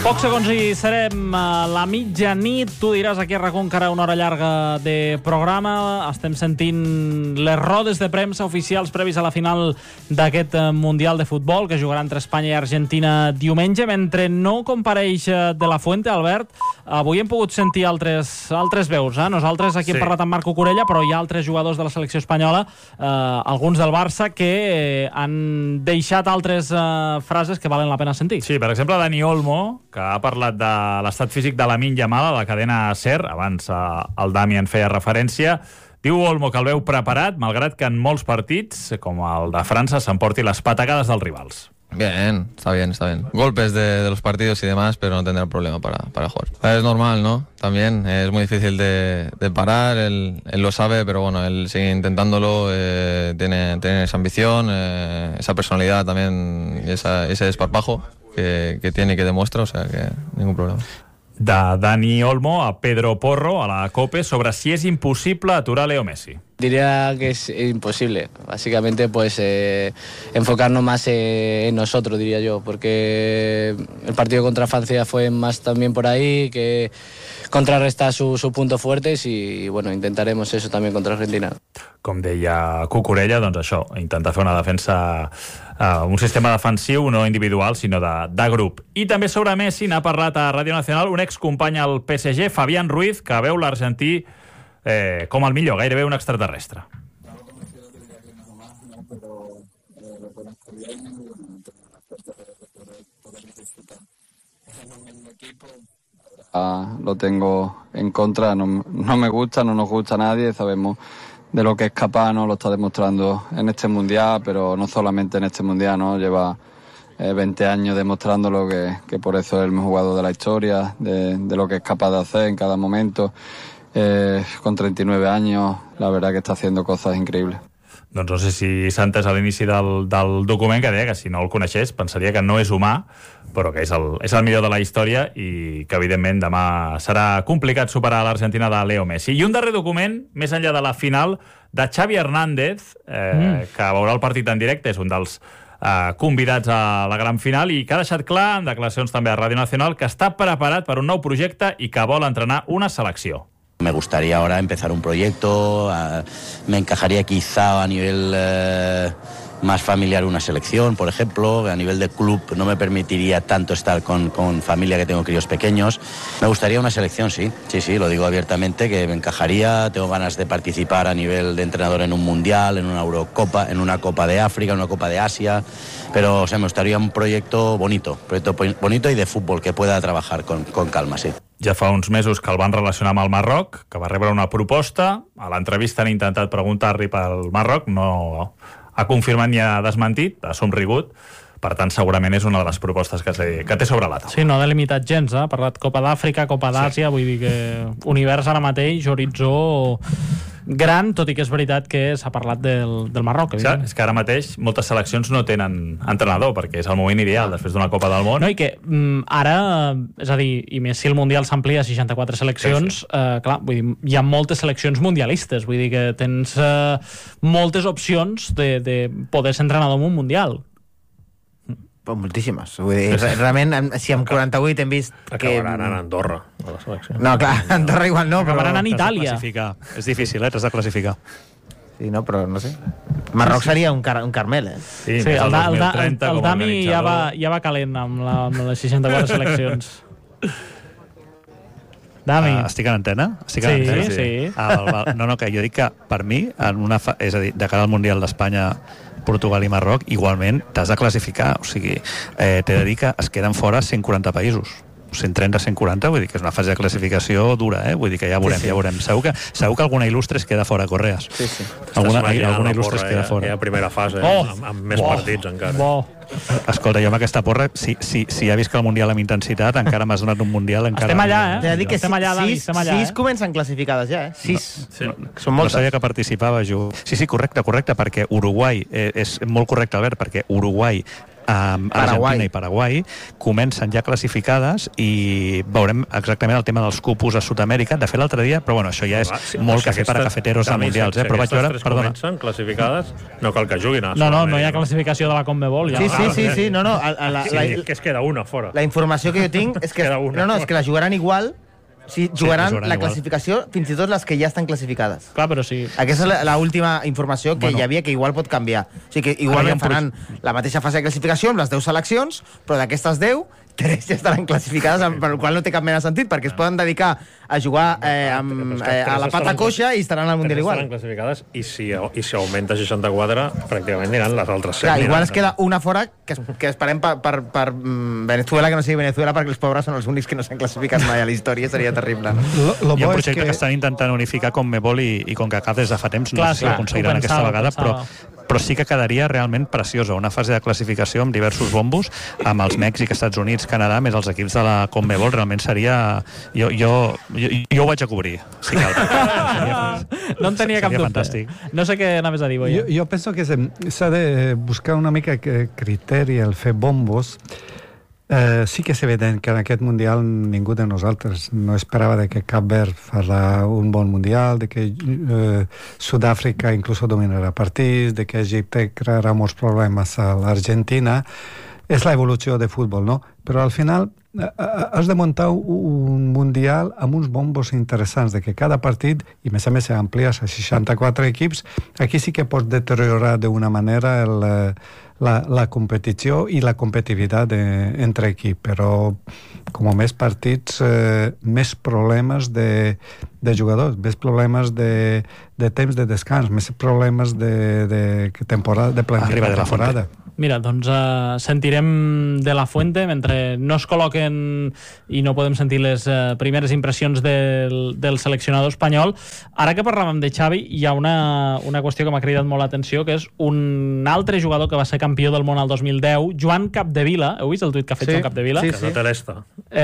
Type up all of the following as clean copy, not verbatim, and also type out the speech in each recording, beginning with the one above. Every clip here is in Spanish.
Pocs segons i serem a la mitjanit. Tu diràs aquí a RAC1 encara una hora llarga de programa. Estem sentint les rodes de premsa oficials previs a la final d'aquest Mundial de Futbol que jugarà entre Espanya i Argentina diumenge. Mentre no compareix de la Fuente, Albert, avui hem pogut sentir altres veus. Nosaltres aquí hem parlat amb Marco Corella, però hi ha altres jugadors de la selecció espanyola, alguns del Barça, que han deixat altres frases que valen la pena sentir. Sí, per exemple, Dani Olmo, que ha parlat de l'estat físic de Lamine Yamal a la cadena SER, abans el Dami en feia referència. Diu Olmo que el veu preparat, malgrat que en molts partits, com el de França, s'emporti les patacades dels rivals. Bien, está bien. Golpes de los partidos y demás, pero no tendrá problema para jugar. Es normal, ¿no? También es muy difícil de parar, él lo sabe, pero bueno, él sigue intentándolo, tiene esa ambición, esa personalidad también, y ese desparpajo que tiene y que demuestra, o sea que ningún problema. De Dani Olmo a Pedro Porro, a la COPE, sobre si es imposible aturar a Leo Messi. Diría que es imposible, básicamente pues enfocarnos más en nosotros, diría yo, porque el partido contra Francia fue más también por ahí, que contrarrestar sus puntos fuertes y bueno, intentaremos eso también contra Argentina. Com deia Cucurella, doncs això, intentar fer una defensa, un sistema defensiu no individual, sinó de grup. I també sobre Messi n'ha parlat a Ràdio Nacional un excompany al PSG, Fabián Ruiz, que veu l'argentí com el millor, gairebé un extraterrestre. Lo tengo en contra, no me gusta, no nos gusta a nadie, sabemos de lo que es capaz, ¿no? Lo está demostrando en este Mundial, pero no solamente en este Mundial, ¿no? Lleva 20 años demostrándolo, que por eso es el mejor jugador de la historia, de lo que es capaz de hacer en cada momento. Con 39 años, la verdad que está haciendo cosas increíbles. Doncs no sé si s'ha entès a l'inici del document que deia que si no el coneixés pensaria que no és humà, però que és el millor de la història i que evidentment demà serà complicat superar l'Argentina de Leo Messi. I un darrer document, més enllà de la final, de Xavi Hernández, que veurà el partit en directe, és un dels convidats a la gran final i que ha deixat clar, en declaracions també a Ràdio Nacional, que està preparat per un nou projecte i que vol entrenar una selecció. Me gustaría ahora empezar un proyecto, me encajaría quizá a nivel más familiar una selección, por ejemplo. A nivel de club no me permitiría tanto estar con familia, que tengo críos pequeños. Me gustaría una selección, sí, lo digo abiertamente, que me encajaría. Tengo ganas de participar a nivel de entrenador en un mundial, en una Eurocopa, en una Copa de África, en una Copa de Asia. Pero me gustaría un proyecto bonito y de fútbol que pueda trabajar con calma, sí. Ja fa uns mesos que el van relacionar amb el Marroc, que va rebre una proposta. A l'entrevista han intentat preguntar-li pel Marroc, no ha confirmat ni ha desmentit, ha somrigut. Per tant, segurament és una de les propostes que té sobre la taula. Sí, no ha delimitat gens, ha parlat Copa d'Àfrica, Copa d'Àsia, vull dir que univers ara mateix, horitzó gran, tot i que és veritat que s'ha parlat del Marroc. Sí, és que ara mateix moltes seleccions no tenen entrenador, perquè és el moment ideal després d'una Copa del Món. No, i que ara, és a dir, i més si el Mundial s'amplia a 64 seleccions, clar, vull dir, hi ha moltes seleccions mundialistes, vull dir que tens moltes opcions de poder ser entrenador en un Mundial. Moltíssimes. Vull dir, realment, si amb 48 hem vist que... Acabaran anant a Andorra, a la selecció. No, clar, Andorra igual no, però... Acabaran anant a Itàlia. És difícil, t'has de classificar. Sí, no, però no sé. Marroc seria un Carmel, Sí, el 2030 el Dami ja va calent amb les 64 seleccions. Dami. Estic en antena? Sí. No, que jo dic que per mi, és a dir, de cara al Mundial d'Espanya, Portugal i Marroc, igualment t'has de classificar, o sigui, t'he de dir que es queden fora 140 països, 130, 140, vull dir que és una fase de classificació dura, vull dir que ja veurem. Segur que alguna il·lustre es queda fora, Correas. Sí. Alguna il·lustre es queda fora. Hi ha primera fase, amb més partits encara. Escolta, jo amb aquesta porra, si ja vist que el Mundial amb intensitat, encara m'has donat un Mundial encara... Estem allà, T'he de dir que estem allà, Dani, estem allà. 6 comencen classificades ja, 6. Són No moltes. sabia que participava, jo. Sí, correcte, perquè Uruguai, és molt correcte, Albert, perquè Uruguai Argentina i Paraguai comencen ja classificades i veurem exactament el tema dels cupos a Sud-amèrica. De fet, l'altre dia, però bueno, això ja és molt cafè per a cafeteros de mundials, però vaig veure... Perdona. Comencen classificades, no cal que juguin a No hi ha classificació de la CONMEBOL. Sí. Que es queda una fora. La informació que jo tinc és que és que la jugaran igual. Sí, jugaran la classificació, fins i tot les que ja estan classificades. Clar, però sí. Aquesta és l'última informació que hi havia, que igual pot canviar. O sigui que igualment faran la mateixa fase de classificació amb les 10 seleccions, però d'aquestes 10, 3 ja estaran classificades, per la qual no té cap mena de sentit, perquè es poden dedicar a jugar a la pata coixa i estaran al Mundial igual. Estaran classificades i si augmenta 64, pràcticament aniran les altres 7. Clar, igual es queda una fora que esperem per Venezuela, que no sigui Venezuela, perquè els pobres són els únics que no s'han classificat mai a la història, seria terrible. Hi ha un projecte que estan intentant unificar CONMEBOL i CONCACAF des de fa temps, no sé si ho aconseguiran aquesta vegada, però sí que quedaria realment preciosa una fase de classificació amb diversos bombos, amb els Mèxic, Estats Units, Canadà, més els equips de la CONMEBOL. Realment seria... Jo ho vaig a cobrir, si cal. No en tenia cap dubte. Fantàstic. No sé què anaves a dir, Boia. Jo penso que s'ha de buscar una mica criteri al fer bombos. Sí que és evident que en aquest Mundial ningú de nosaltres no esperava de que Cap Verd farà un bon Mundial, de que Sud-àfrica inclús dominarà partits, de que Egipte crearà molts problemes a l'Argentina. És la evolució de futbol, no? Però al final has de muntar un Mundial amb uns bombos interessants, de que cada partit, i més a més amplies a 64 equips, aquí sí que pots deteriorar d'una manera la competició i la competitivitat entre equips, però com a més partits, més problemes de jugadors, més problemes de temps de descans, més problemes de temporada, de planificar la temporada. Mira, doncs sentirem de la Fuente mentre no es col·loquen i no podem sentir les primeres impressions del seleccionador espanyol. Ara que parlàvem de Xavi, hi ha una qüestió que m'ha cridat molt l'atenció, que és un altre jugador que va ser campió del món al 2010, Joan Capdevila. Heu vist el tuit que ha fet Joan Capdevila? Sí. Que no té l'esta.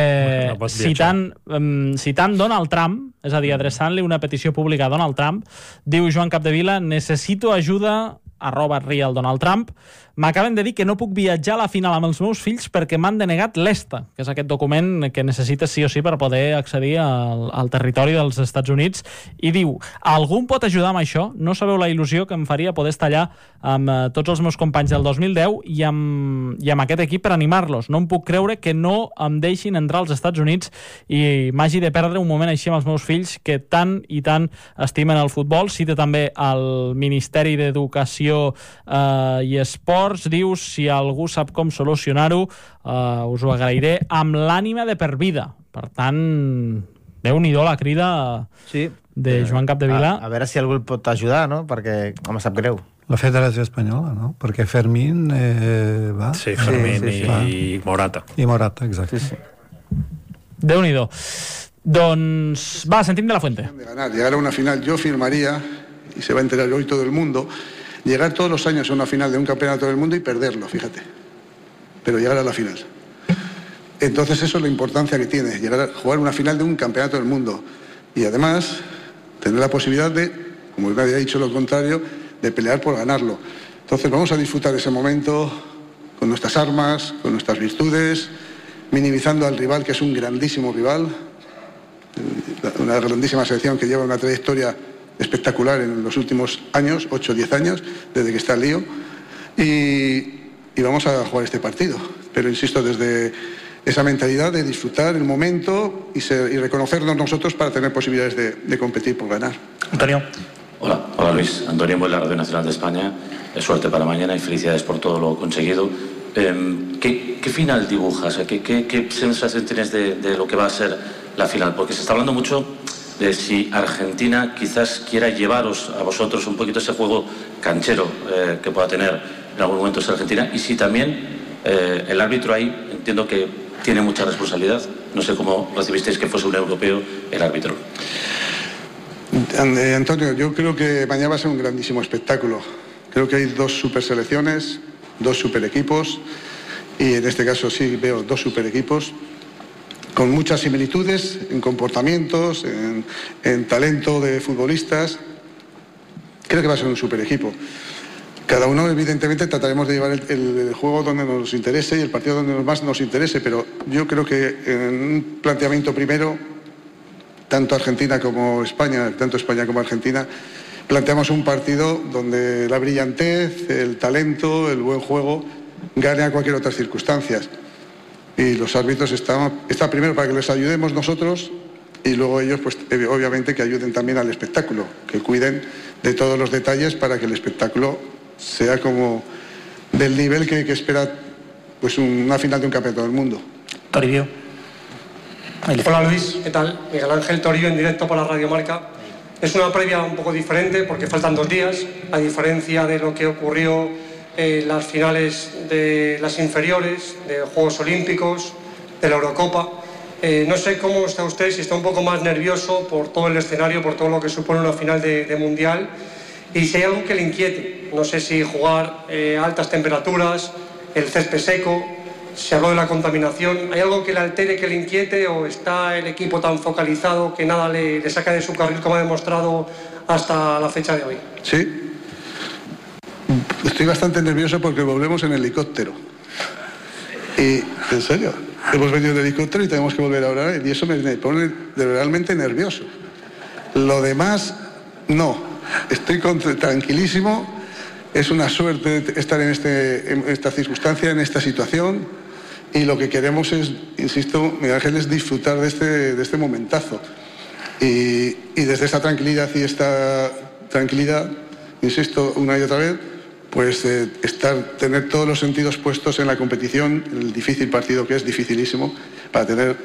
Citant Donald Trump, és a dir, adreçant-li una petició pública a Donald Trump, diu Joan Capdevila: necessito ajuda @RealDonaldTrump. M'acaben de dir que no puc viatjar a la final amb els meus fills perquè m'han denegat l'ESTA, que és aquest document que necessites sí o sí per poder accedir al territori dels Estats Units, i diu: algú em pot ajudar amb això? No sabeu la il·lusió que em faria poder estar allà amb tots els meus companys del 2010 i amb aquest equip per animar-los. No em puc creure que no em deixin entrar als Estats Units i m'hagi de perdre un moment així amb els meus fills que tant i tant estimen el futbol. Cita també el Ministeri d'Educació i Esports. Diu: si algú sap com solucionar-ho, us ho agrairé amb l'ànima de per vida. Per tant, Déu-n'hi-do la crida de Joan Capdevila. A veure si algú el pot ajudar, no? Perquè em sap greu. La Federació Espanyola, no? Perquè Fermín va... Sí, Fermín i Morata. I Morata, exacte. Sí. Déu-n'hi-do. Doncs va, sentim de la Fuente. Llegar a una final, yo firmaría, y se va a enterar hoy todo el mundo, llegar todos los años a una final de un campeonato del mundo y perderlo, fíjate. Pero llegar a la final. Entonces eso es la importancia que tiene, llegar a jugar una final de un campeonato del mundo. Y además, tener la posibilidad de, como nadie ha dicho lo contrario, de pelear por ganarlo. Entonces vamos a disfrutar ese momento con nuestras armas, con nuestras virtudes, minimizando al rival, que es un grandísimo rival, una grandísima selección que lleva una trayectoria espectacular en los últimos años, 8 o 10 años, desde que está el lío, y vamos a jugar este partido. Pero insisto, desde esa mentalidad de disfrutar el momento y reconocernos nosotros para tener posibilidades de competir por ganar. Antonio. Hola Luis, Antonio en la Radio Nacional de España. Suerte para mañana y felicidades por todo lo conseguido. ¿Qué final dibujas? ¿Qué sensación tienes de lo que va a ser la final? Porque se está hablando mucho de si Argentina quizás quiera llevaros a vosotros un poquito ese juego canchero que pueda tener en algún momento esa Argentina, y si también el árbitro ahí entiendo que tiene mucha responsabilidad. No sé cómo recibisteis que fuese un europeo el árbitro. Antonio, yo creo que mañana va a ser un grandísimo espectáculo. Creo que hay 2 super selecciones, 2 super equipos, y en este caso sí veo 2 super equipos con muchas similitudes en comportamientos, en talento de futbolistas. Creo que va a ser un super equipo. Cada uno, evidentemente, trataremos de llevar el juego donde nos interese y el partido donde más nos interese, pero yo creo que en un planteamiento primero, tanto Argentina como España, tanto España como Argentina, planteamos un partido donde la brillantez, el talento, el buen juego gane a cualquier otras circunstancias. Y los árbitros están primero para que les ayudemos nosotros y luego ellos, pues obviamente, que ayuden también al espectáculo, que cuiden de todos los detalles para que el espectáculo sea como del nivel que espera pues una final de un campeonato del mundo. Toribio. Hola Luis, ¿qué tal? Miguel Ángel Toribio en directo para Radio Marca. Es una previa un poco diferente porque faltan 2 días, a diferencia de lo que ocurrió en las finales de las inferiores, de los Juegos Olímpicos, de la Eurocopa. No sé cómo está usted, si está un poco más nervioso por todo el escenario, por todo lo que supone una final de Mundial, y si hay algo que le inquiete. No sé si jugar a altas temperaturas, el césped seco, se habló de la contaminación. ¿Hay algo que le altere, que le inquiete, o está el equipo tan focalizado que nada le saca de su carril, como ha demostrado hasta la fecha de hoy? Sí. Estoy bastante nervioso porque volvemos en helicóptero. Y, en serio, hemos venido en helicóptero y tenemos que volver ahora, y eso me pone realmente nervioso. Lo demás, no. Estoy tranquilísimo. Es una suerte estar en esta circunstancia, en esta situación, y lo que queremos es, insisto, Miguel Ángel, es disfrutar de este momentazo. Y desde esta tranquilidad insisto, una y otra vez, pues tener todos los sentidos puestos en la competición, el difícil partido que es, dificilísimo, para tener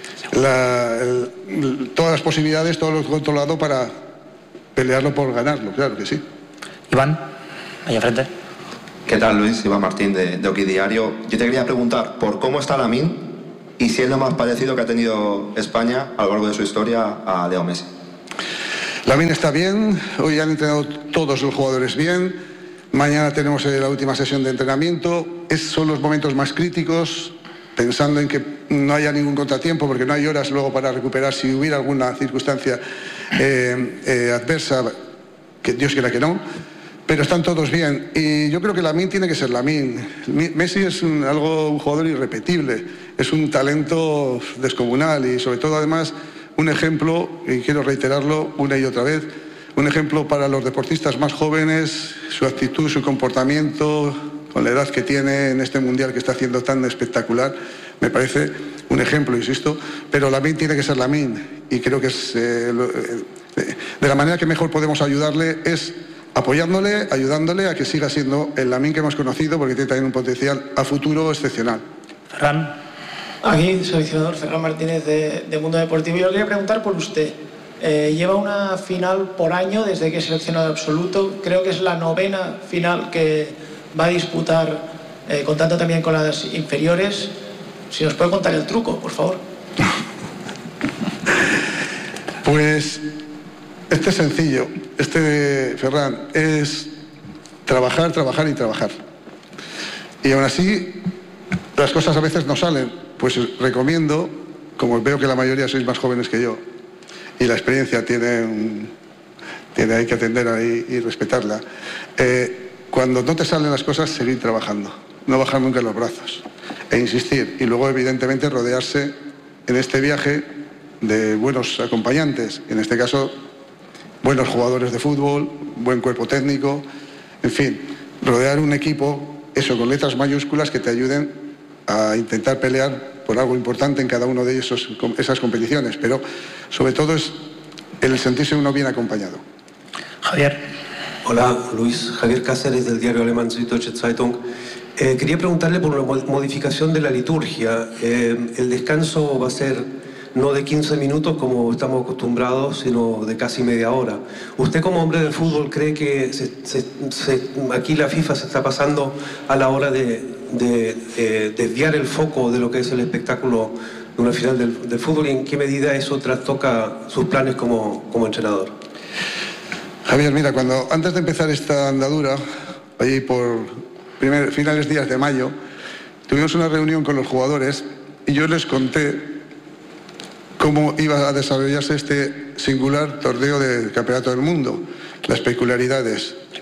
todas las posibilidades, todo lo controlado para pelearlo por ganarlo, claro que sí. Iván, ahí enfrente. ¿Qué tal, Luis? Iván Martín de Oki Diario. Yo te quería preguntar por cómo está Lamine y si es lo más parecido que ha tenido España a lo largo de su historia a Leo Messi. Lamine está bien, hoy han entrenado todos los jugadores bien, mañana tenemos la última sesión de entrenamiento. Son los momentos más críticos, pensando en que no haya ningún contratiempo, porque no hay horas luego para recuperar si hubiera alguna circunstancia adversa, que Dios quiera que no, pero están todos bien. Y yo creo que Lamine tiene que ser Lamine. Messi es un jugador irrepetible, es un talento descomunal y sobre todo además un ejemplo, y quiero reiterarlo una y otra vez, un ejemplo para los deportistas más jóvenes, su actitud, su comportamiento, con la edad que tiene en este mundial que está haciendo tan espectacular, me parece un ejemplo, insisto, pero Lamine tiene que ser Lamine, y creo que es de la manera que mejor podemos ayudarle es apoyándole, ayudándole a que siga siendo el Lamine que hemos conocido, porque tiene también un potencial a futuro excepcional. Ferran. Aquí, seleccionador Ferran Martínez de Mundo Deportivo. Yo le quería preguntar por usted. Lleva una final por año desde que es seleccionado absoluto. Creo que es la 9ª final que va a disputar, contando también con las inferiores. Si nos puede contar el truco, por favor. Pues este es sencillo. Ferran, es trabajar, trabajar y trabajar. Y aún así, las cosas a veces no salen. Pues recomiendo, como veo que la mayoría sois más jóvenes que yo, y la experiencia hay que atender ahí y respetarla. Cuando no te salen las cosas, seguir trabajando, no bajar nunca los brazos e insistir. Y luego, evidentemente, rodearse en este viaje de buenos acompañantes, en este caso, buenos jugadores de fútbol, buen cuerpo técnico, en fin, rodear un equipo, eso, con letras mayúsculas que te ayuden a intentar pelear por algo importante en cada uno de esas competiciones, pero sobre todo es el sentirse uno bien acompañado. Javier. Hola, Luis. Javier Cáceres, del diario alemán Süddeutsche Zeitung. Quería preguntarle por una modificación de la liturgia. El descanso va a ser no de 15 minutos como estamos acostumbrados, sino de casi media hora. ¿Usted, como hombre del fútbol, cree que aquí la FIFA se está pasando a la hora de desviar el foco de lo que es el espectáculo de una final del fútbol, y en qué medida eso trastoca sus planes como entrenador? Javier, mira, antes de empezar esta andadura, allí por finales días de mayo, tuvimos una reunión con los jugadores y yo les conté cómo iba a desarrollarse este singular torneo del Campeonato del Mundo, las peculiaridades.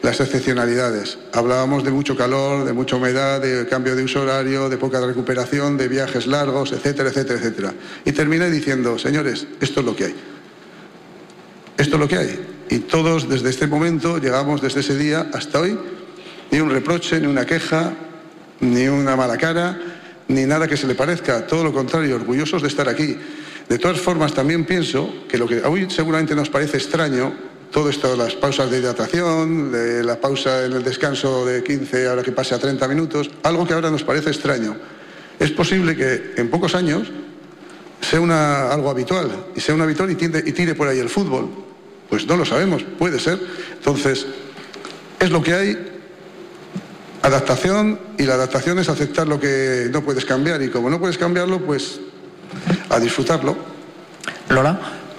las excepcionalidades. Hablábamos de mucho calor, de mucha humedad, de cambio de uso horario, de poca recuperación, de viajes largos, etcétera, etcétera, etcétera. Y terminé diciendo, señores, esto es lo que hay. Esto es lo que hay. Y todos desde este momento, llegamos desde ese día hasta hoy, ni un reproche, ni una queja, ni una mala cara, ni nada que se le parezca. Todo lo contrario, orgullosos de estar aquí. De todas formas, también pienso que lo que hoy seguramente nos parece extraño, todo esto, las pausas de hidratación, de la pausa en el descanso de 15, ahora que pase a 30 minutos, algo que ahora nos parece extraño. Es posible que en pocos años sea algo habitual, y sea un habitual y tire por ahí el fútbol. Pues no lo sabemos, puede ser. Entonces, es lo que hay, adaptación, y la adaptación es aceptar lo que no puedes cambiar, y como no puedes cambiarlo, pues a disfrutarlo. Lola.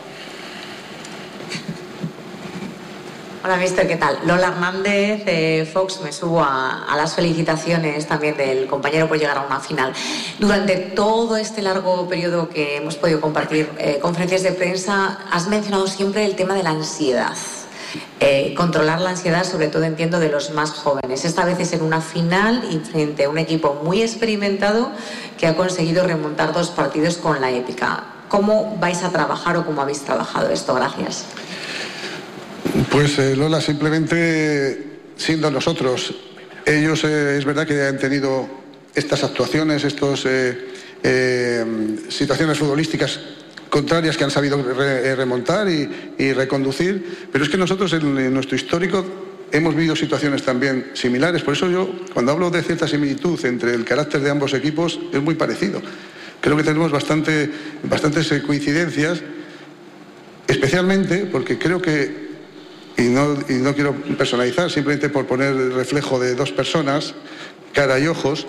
Hola, mister, ¿qué tal? Lola Hernández, Fox, me subo a las felicitaciones también del compañero por llegar a una final. Durante todo este largo periodo que hemos podido compartir conferencias de prensa, has mencionado siempre el tema de la ansiedad. Controlar la ansiedad, sobre todo entiendo de los más jóvenes. Esta vez es en una final y frente a un equipo muy experimentado que ha conseguido remontar 2 partidos con la épica. ¿Cómo vais a trabajar o cómo habéis trabajado esto? Gracias. Pues Lola, simplemente siendo nosotros, ellos es verdad que han tenido estas actuaciones, estas situaciones futbolísticas contrarias que han sabido remontar y reconducir, pero es que nosotros en nuestro histórico hemos vivido situaciones también similares. Por eso yo, cuando hablo de cierta similitud entre el carácter de ambos equipos, es muy parecido. Creo que tenemos bastantes coincidencias, especialmente porque creo que, y no quiero personalizar, simplemente por poner el reflejo de 2 personas, cara y ojos,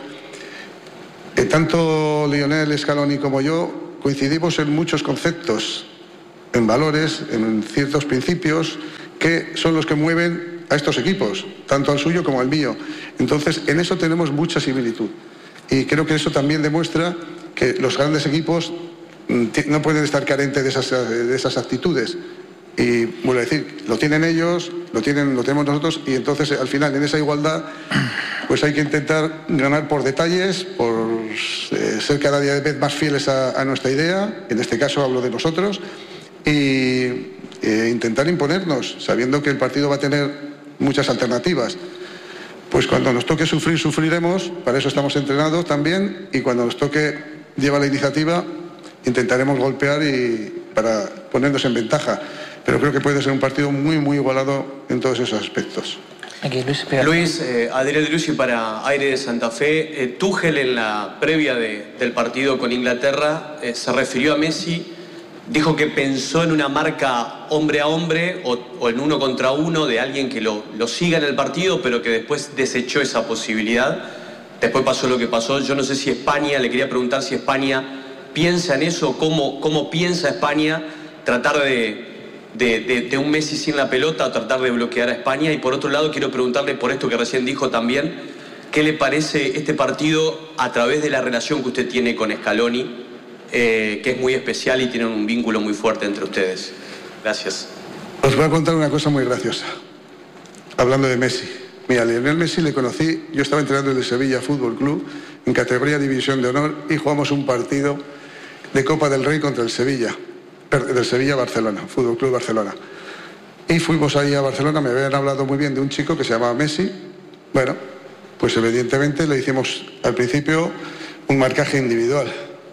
tanto Lionel Scaloni como yo coincidimos en muchos conceptos, en valores, en ciertos principios que son los que mueven a estos equipos, tanto al suyo como al mío. Entonces, en eso tenemos mucha similitud. Y creo que eso también demuestra que los grandes equipos no pueden estar carentes de esas actitudes. Y vuelvo a decir, lo tienen ellos, lo tenemos nosotros, y entonces al final en esa igualdad pues hay que intentar ganar por detalles, por ser cada día de vez más fieles a nuestra idea, en este caso hablo de nosotros, y intentar imponernos, sabiendo que el partido va a tener muchas alternativas. Pues cuando nos toque sufrir, sufriremos, para eso estamos entrenados también, y cuando nos toque llevar la iniciativa, intentaremos golpear para ponernos en ventaja. Pero creo que puede ser un partido muy, muy igualado en todos esos aspectos. Luis, Adriel Drusi para Aire de Santa Fe. Tuchel en la previa del partido con Inglaterra se refirió a Messi, dijo que pensó en una marca hombre a hombre o en 1 contra 1 de alguien que lo siga en el partido, pero que después desechó esa posibilidad. Después pasó lo que pasó. Yo no sé si España, le quería preguntar si España piensa en eso, cómo piensa España tratar de un Messi sin la pelota o tratar de bloquear a España. Y por otro lado quiero preguntarle por esto que recién dijo también, ¿qué le parece este partido a través de la relación que usted tiene con Scaloni, que es muy especial y tienen un vínculo muy fuerte entre ustedes? Gracias. Os voy a contar una cosa muy graciosa, hablando de Messi. Mira, a Lionel Messi le conocí, yo estaba entrenando en el Sevilla Fútbol Club en categoría División de Honor y jugamos un partido de Copa del Rey contra el Sevilla, del Sevilla-Barcelona, Fútbol Club Barcelona. Y fuimos ahí a Barcelona, me habían hablado muy bien de un chico que se llamaba Messi. Bueno, pues evidentemente le hicimos al principio un marcaje individual.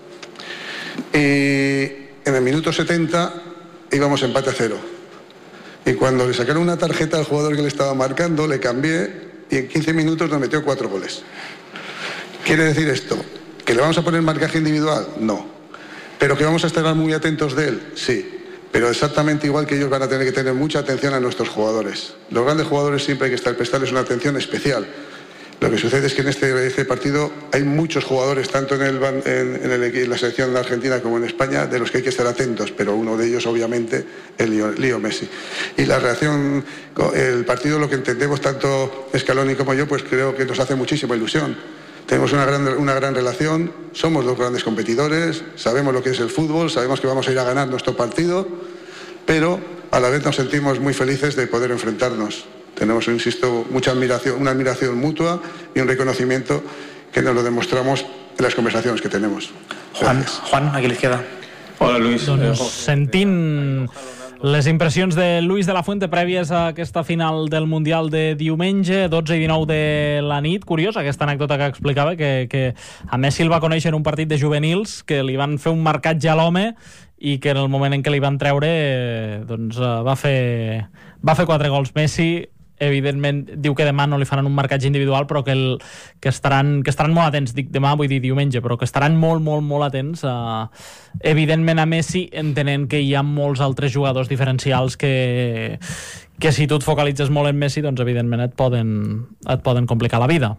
Y en el minuto 70 íbamos empate a 0. Y cuando le sacaron una tarjeta al jugador que le estaba marcando, le cambié y en 15 minutos nos metió 4 goles. ¿Quiere decir esto? ¿Que le vamos a poner marcaje individual? No. ¿Pero que vamos a estar muy atentos de él? Sí. Pero exactamente igual que ellos van a tener que tener mucha atención a nuestros jugadores. Los grandes jugadores siempre hay que prestarles una atención especial. Lo que sucede es que en este partido hay muchos jugadores, tanto en la selección de Argentina como en España, de los que hay que estar atentos, pero uno de ellos obviamente es Leo Messi. Y la reacción, el partido, lo que entendemos tanto Scaloni como yo, pues creo que nos hace muchísima ilusión. Tenemos una gran relación, somos 2 grandes competidores, sabemos lo que es el fútbol, sabemos que vamos a ir a ganar nuestro partido, pero a la vez nos sentimos muy felices de poder enfrentarnos. Tenemos, insisto, una admiración mutua y un reconocimiento que nos lo demostramos en las conversaciones que tenemos. Juan, aquí a la izquierda. Hola, Luis. Doncs sentint les impressions de Luis de la Fuente prèvies a aquesta final del Mundial de diumenge, 12 i 19 de la nit. Curiós, aquesta anècdota que explicava, que a Messi el va conèixer en un partit de juvenils, que li van fer un marcatge a l'home i que en el moment en què li van treure doncs, va fer 4 gols. Messi, evidentment, diu que demà no li faran un marcatge individual, però que estaran molt atents. Dic demà, vull dir diumenge, però que estaran molt atents, evidentment, a Messi, entenent que hi ha molts altres jugadors diferencials que si tu et focalitzes molt en Messi, doncs, evidentment, et poden complicar la vida.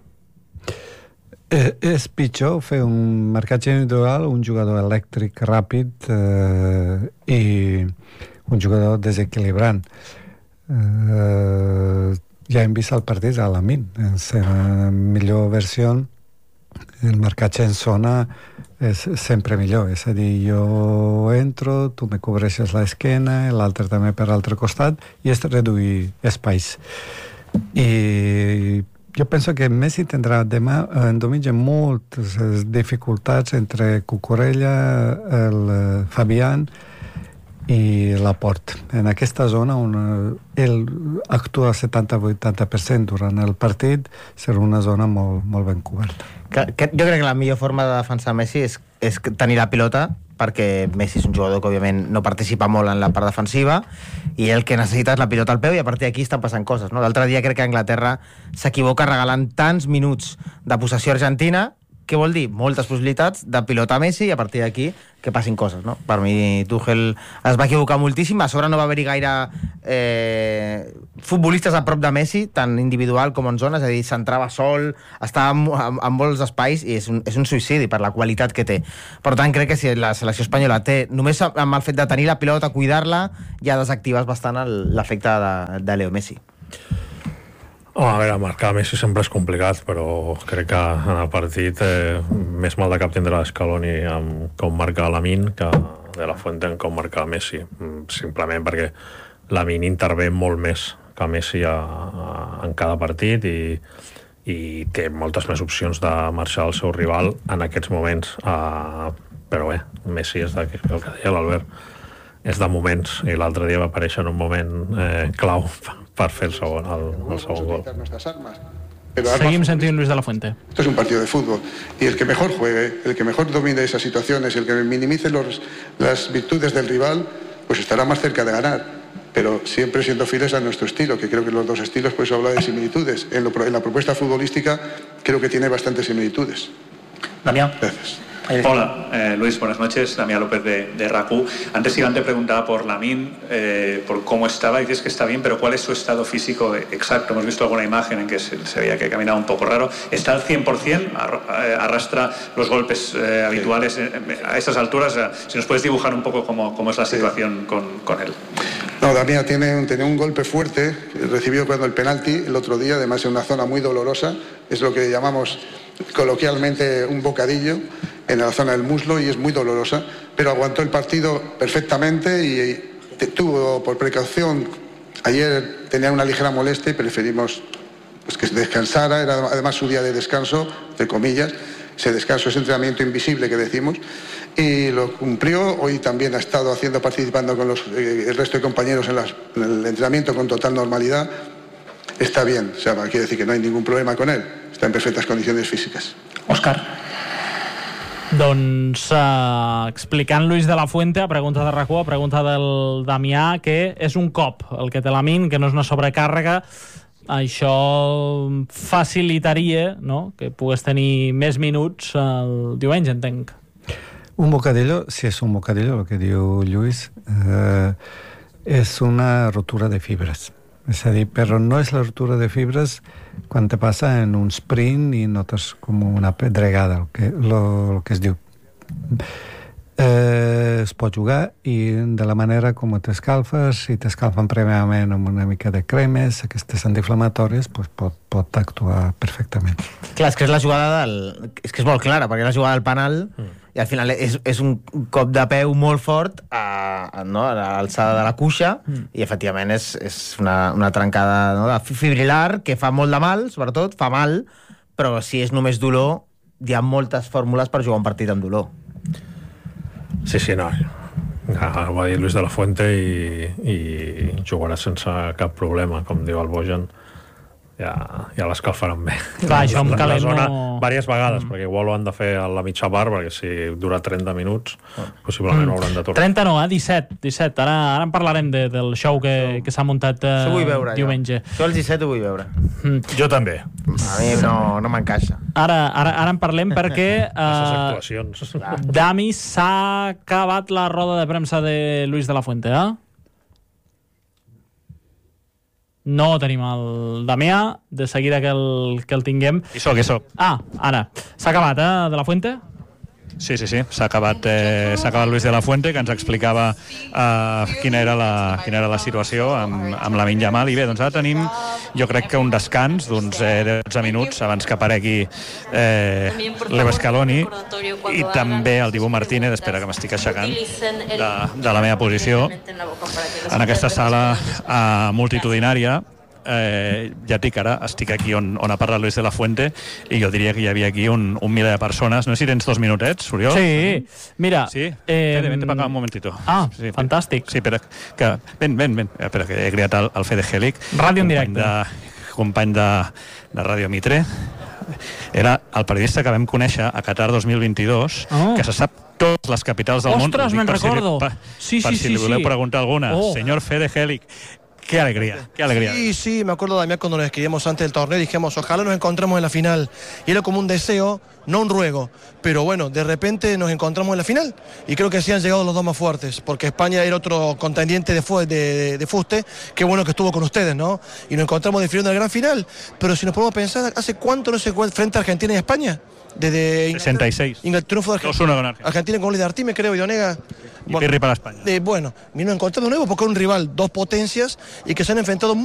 És pitjor fer un marcatge individual, un jugador elèctric ràpid i un jugador desequilibrant. Ja hem vist el partit a Lamine, en la millor versió el marcatge en zona és sempre millor, és a dir, jo entro, tu me cobreixes l'esquena, l'altre també per l'altre costat, i és reduir espais. I jo penso que Messi tindrà demà, en diumenge, moltes dificultats entre Cucurella, el Fabián i Laporte. En aquesta zona on ell actua 70-80% durant el partit, serà una zona molt ben coberta. Jo crec que la millor forma de defensar Messi és tenir la pilota, perquè Messi és un jugador que òbviament no participa molt en la part defensiva i el que necessita és la pilota al peu, i a partir d'aquí estan passant coses, no? L'altre dia crec que Anglaterra s'equivoca regalant tants minuts de possessió argentina. Què vol dir? Moltes possibilitats de pilota a Messi, i a partir d'aquí que passin coses, no? Per mi Tuchel es va equivocar moltíssim, a sobre no va haver-hi gaire futbolistes a prop de Messi, tant individual com en zona, és a dir, s'entrava sol, estava en molts espais, i és un suïcidi per la qualitat que té. Per tant, crec que si la selecció espanyola té, només amb el fet de tenir la pilota, cuidar-la, ja desactives bastant l'efecte de Leo Messi. A veure, marcar Messi sempre és complicat, però crec que en el partit més mal de cap tindrà Scaloni amb com marcar Lamine que de la Fuente en com marcar Messi, simplement perquè Lamine intervé molt més que Messi en cada partit i té moltes més opcions de marxar al seu rival en aquests moments, però bé, Messi és el que deia l'Albert, és de moments, i l'altre dia va aparèixer en un moment clau per fer el segon gol. Seguim sentint Luis de la Fuente. Esto es un partido de fútbol, y el que mejor juegue, el que mejor domine esas situaciones, el que minimice las virtudes del rival, pues estará más cerca de ganar, pero siempre siendo fieles a nuestro estilo, que creo que los dos estilos, por eso habla de similitudes. En la propuesta futbolística creo que tiene bastantes similitudes. Damián. Gracias. Hola, Luis, buenas noches. Damián López de RACU. Antes Iván te preguntaba por Lamine, por cómo estaba. Dices que está bien, pero ¿cuál es su estado físico exacto? Hemos visto alguna imagen en que se veía que caminaba un poco raro. ¿Está al 100%? ¿Arrastra los golpes habituales a estas alturas? Si nos puedes dibujar un poco cómo es la situación con él. No, Damián tenía un golpe fuerte, recibió cuando el penalti el otro día, además en una zona muy dolorosa, es lo que llamamos coloquialmente un bocadillo en la zona del muslo, y es muy dolorosa, pero aguantó el partido perfectamente y tuvo por precaución, ayer tenía una ligera molestia y preferimos pues, que descansara, era además su día de descanso, entre comillas, ese descanso, ese entrenamiento invisible que decimos, y lo cumplió. Hoy también ha estado participando con el resto de compañeros en el entrenamiento con total normalidad. Está bien, o sea, quiere decir que no hay ningún problema con él, está en perfectas condiciones físicas. Òscar. Doncs explicant Luis de la Fuente, a pregunta de RACU, a pregunta del Damià, que és un cop el que té Lamine, que no és una sobrecàrrega. Això facilitaria, no?, que pogués tenir més minuts el diumenge, entenc. Un bocadillo, si és un bocadillo, el que diu Lluís, és una rotura de fibres. És a dir, però no és la rotura de fibres quan te passa en un sprint i notes com una pedregada, el que es diu. Es pot jugar, i de la manera com t'escalfes, si t'escalfen prèviament amb una mica de cremes, aquestes antiinflamatòries, pot actuar perfectament. Clar, és que és la jugada és que és molt clara, perquè és la jugada del penal, i al final és un cop de peu molt fort a l'alçada de la cuixa, i efectivament és una trencada, no, fibrilar, que fa molt de mal, sobretot, fa mal, però si és només dolor, hi ha moltes fórmules per jugar un partit amb dolor. Sí, no. Ja ho va dir Luis de la Fuente i jugarà sense cap problema, com diu el Bojan. Ja l'escalfaran bé. Clar, això amb calent no... Diverses vegades, perquè igual ho han de fer a la mitja part, perquè si dura 30 minuts, possiblement ho hauran de tornar. 30 no, 17. Ara en parlarem del show que s'ha muntat diumenge. Jo el 17 ho vull veure. Jo també. A mi no m'encaixa. Ara en parlem perquè Dami, s'ha acabat la roda de premsa de Luis de la Fuente, No tenim el Damià, de seguida que el tinguem. Hi soc. Ara. S'ha acabat, de la Fuente? Sí, s'ha acabat Luis de la Fuente, que ens explicava quina era la situació amb Lamine Yamal. I bé, doncs ara tenim, jo crec que un descans d'uns 12 minuts abans que aparegui Leo Scaloni i també el Dibu Martínez, espera que m'estic aixecant de la meva posició, en aquesta sala multitudinària. Ja et dic, ara estic aquí on ha parlat Luis de la Fuente i jo diria que hi havia aquí un miler de persones. No sé si tens 2 minutets, Oriol. Sí, mira... Sí? Vente para acá un momentito. Sí, fantàstic. Sí, espera, que... Ven. Espera, que he criat el Fede Gelic. Ràdio en directe. Company de Ràdio Mitre. Era el periodista que vam conèixer a Qatar 2022, que se sap totes les capitals del món. Ostres, me'n recordo. Per si li voleu preguntar alguna. Señor Fede Gelic. Qué alegría. Sí, me acuerdo, Damián, cuando nos escribimos antes del torneo, dijimos, ojalá nos encontremos en la final. Y era como un deseo, no un ruego. Pero bueno, de repente nos encontramos en la final. Y creo que sí han llegado los dos más fuertes, porque España era otro contendiente de fuste. Qué bueno que estuvo con ustedes, ¿no? Y nos encontramos definiendo la gran final. Pero si nos podemos pensar, ¿hace cuánto no se juega frente a Argentina y España? Desde 66. El triunfo de Argentina con goles de Artime, creo, y Onega. Y Pirri para España. Bueno, nos encontramos de nuevo porque es un rival, dos potencias, y que se han enfrentado